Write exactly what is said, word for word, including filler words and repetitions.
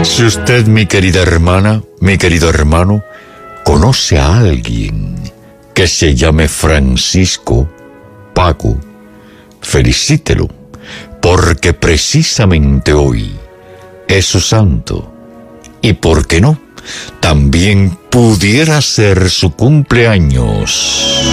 Si usted, mi querida hermana, mi querido hermano, conoce a alguien que se llame Francisco, Paco, felicítelo, porque precisamente hoy es su santo. Y por qué no, también pudiera ser su cumpleaños.